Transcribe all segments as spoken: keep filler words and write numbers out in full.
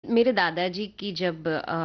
मेरे दादाजी की जब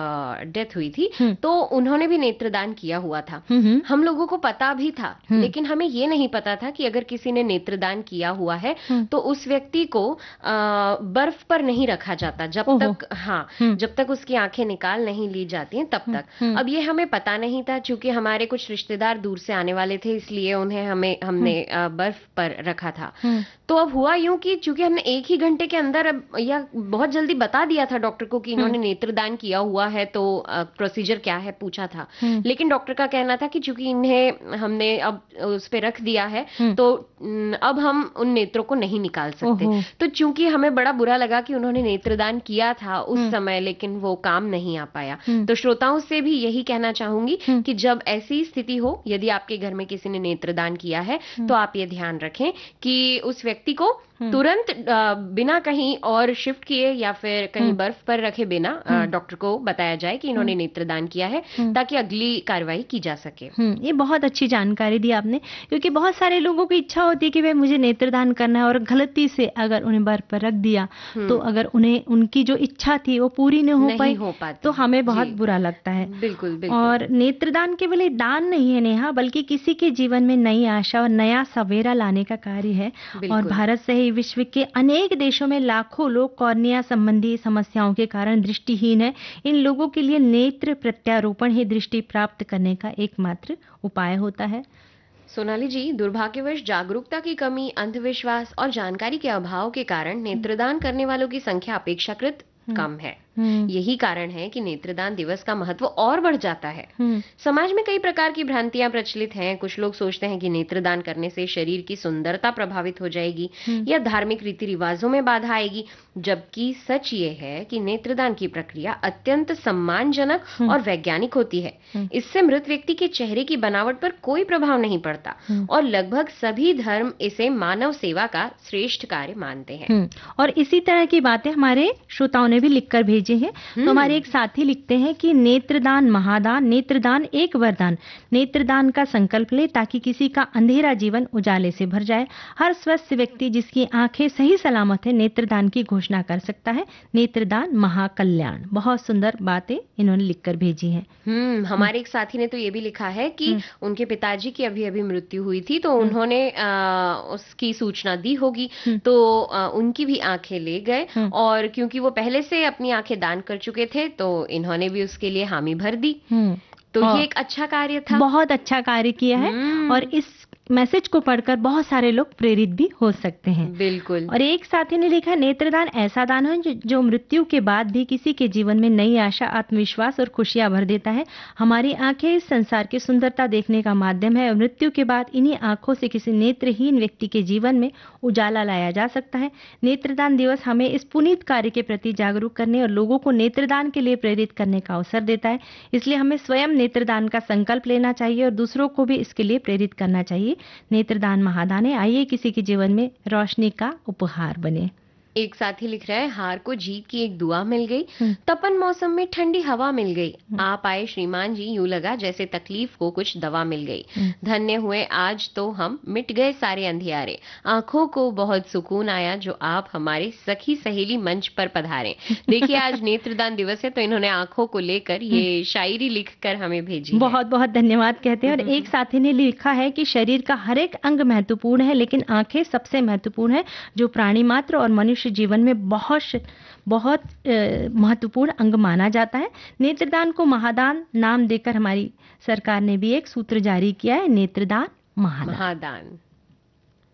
डेथ हुई थी हम्म, तो उन्होंने भी नेत्रदान किया हुआ था। हम्म, हम लोगों को पता भी था, हम्म, लेकिन हमें ये नहीं पता था कि अगर किसी ने नेत्रदान किया हुआ है हम्म, तो उस व्यक्ति को अ, बर्फ पर नहीं रखा जाता जब ओहो, तक, हाँ, हम्म, जब तक उसकी आंखें निकाल नहीं ली जाती हैं तब हम्म, तक। हम्म, अब ये हमें पता नहीं था, क्योंकि हमारे कुछ रिश्तेदार दूर से आने वाले थे, इसलिए उन्हें हमें हम्म, हमने अ, बर्फ पर रखा था। हम्म, तो अब हुआ यूं कि चूंकि हमने एक ही घंटे के अंदर अब या बहुत जल्दी बता दिया था डॉक्टर को कि हम्म, इन्होंने नेत्रदान किया हुआ है, तो प्रोसीजर क्या है पूछा था। हम्म, लेकिन डॉक्टर का कहना था कि चूंकि इन्हें हमने अब उस पे रख दिया है हम्म, तो न, अब हम उन नेत्रों को नहीं निकाल सकते। ओहो, तो चूंकि हमें बड़ा बुरा लगा कि उन्होंने नेत्रदान किया था उस हम्म, समय, लेकिन वो काम नहीं आ पाया। हम्म, तो श्रोताओं से भी यही कहना चाहूंगी हम्म, कि जब ऐसी स्थिति हो, यदि आपके घर में किसी ने नेत्रदान किया है, हम्म, तो आप ये ध्यान रखें कि उस व्यक्ति को हम्म, तुरंत अ, बिना कहीं और शिफ्ट किए या फिर कहीं हम्म, बर्फ पर रखे बिना अ, हम्म, डॉक्टर को बताया जाए कि हम्म, इन्होंने नेत्रदान किया है, हम्म, ताकि अगली कार्रवाई की जा सके। हम्म, ये बहुत अच्छी जानकारी दी आपने, क्योंकि बहुत सारे लोगों की इच्छा होती है कि वे मुझे नेत्रदान करना है और गलती से अगर उन्हें बर्फ पर रख दिया तो हम्म, अगर उन्हें उनकी जो इच्छा थी वो पूरी न हो नहीं पाई हो तो पाती। हमें बहुत जी, बुरा लगता है। बिल्कुल बिल्कुल। और नेत्रदान केवल एक दान नहीं है नेहा, बल्कि किसी के जीवन में नई आशा और नया सवेरा लाने का कार्य है। और बिल्कुल। भारत सहित विश्व के अनेक देशों में लाखों लोग कॉर्निया संबंधी समस्याओं के कारण दृष्टिहीन है। इन लोगों के लिए नेत्र प्रत्यारोपण ही दृष्टि प्राप्त करने का एकमात्र उपाय होता है। सोनाली जी, दुर्भाग्यवश जागरूकता की कमी, अंधविश्वास और जानकारी के अभाव के कारण हम्म, नेत्रदान करने वालों की संख्या अपेक्षाकृत हम्म, कम है। हम्म, यही कारण है कि नेत्रदान दिवस का महत्व और बढ़ जाता है। हम्म, समाज में कई प्रकार की भ्रांतियां प्रचलित हैं। कुछ लोग सोचते हैं कि नेत्रदान करने से शरीर की सुंदरता प्रभावित हो जाएगी हम्म, या धार्मिक रीति रिवाजों में बाधा आएगी, जबकि सच ये है कि नेत्रदान की प्रक्रिया अत्यंत सम्मानजनक हम्म, और वैज्ञानिक होती है। हम्म, इससे मृत व्यक्ति के चेहरे की बनावट पर कोई प्रभाव नहीं पड़ता हम्म, और लगभग सभी धर्म इसे मानव सेवा का श्रेष्ठ कार्य मानते हैं। हम्म। और इसी तरह की बातें हमारे श्रोताओं ने भी लिखकर भेजी हैं। तो हमारे हम्म। एक साथी लिखते हैं कि नेत्रदान महादान, नेत्रदान एक वरदान। नेत्रदान का संकल्प ले ताकि किसी का अंधेरा जीवन उजाले से भर जाए। हर स्वस्थ व्यक्ति जिसकी आंखें सही सलामत है नेत्रदान की घोषणा कर सकता है। नेत्रदान महाकल्याण। बहुत सुंदर बातें इन्होंने लिखकर भेजी हैं। हम्म, हम्म, हमारे एक साथी ने तो ये भी लिखा है कि हम्म, उनके पिताजी की अभी अभी मृत्यु हुई थी, तो हम्म, उन्होंने आ, उसकी सूचना दी होगी, हम्म, तो आ, उनकी भी आंखें ले गए। हम्म, और क्योंकि वो पहले से अपनी आंखें दान कर चुके थे, तो इन्होंने भी उसके लिए हामी भर दी। हम्म। तो ये और एक अच्छा कार्य था। बहुत अच्छा कार्य किया है। और हम्म, इस मैसेज को पढ़कर बहुत सारे लोग प्रेरित भी हो सकते हैं। बिल्कुल। और एक साथी ने लिखा, नेत्रदान ऐसा दान है जो, जो मृत्यु के बाद भी किसी के जीवन में नई आशा, आत्मविश्वास और खुशियां भर देता है। हमारी आंखें इस संसार की सुंदरता देखने का माध्यम है और मृत्यु के बाद इन्हीं आंखों से किसी नेत्रहीन व्यक्ति के जीवन में उजाला लाया जा सकता है। नेत्रदान दिवस हमें इस पुनीत कार्य के प्रति जागरूक करने और लोगों को नेत्रदान के लिए प्रेरित करने का अवसर देता है। इसलिए हमें स्वयं नेत्रदान का संकल्प लेना चाहिए और दूसरों को भी इसके लिए प्रेरित करना चाहिए। नेत्रदान महादान है, आइए किसी के जीवन में रोशनी का उपहार बने। एक साथी लिख रहा है, हार को जीत की एक दुआ मिल गई, हम्म, तपन मौसम में ठंडी हवा मिल गई, हम्म, आप आए श्रीमान जी, यूं लगा जैसे तकलीफ को कुछ दवा मिल गई, हम्म, धन्य हुए आज तो हम, मिट गए सारे अंधियारे, आंखों को बहुत सुकून आया जो आप हमारे सखी सहेली मंच पर पधारे। देखिए, आज नेत्रदान दिवस है, तो इन्होंने आंखों को लेकर ये शायरी लिखकर हमें भेजी है। बहुत बहुत धन्यवाद कहते हैं। और एक साथी ने लिखा है कि शरीर का हर एक अंग महत्वपूर्ण है, लेकिन आंखें सबसे महत्वपूर्ण है, जो प्राणी मात्र और मनुष्य जीवन में बहुत बहुत अ, महत्वपूर्ण अंग माना जाता है। नेत्रदान को महादान नाम देकर हमारी सरकार ने भी एक सूत्र जारी किया है, नेत्रदान महादान। महादान।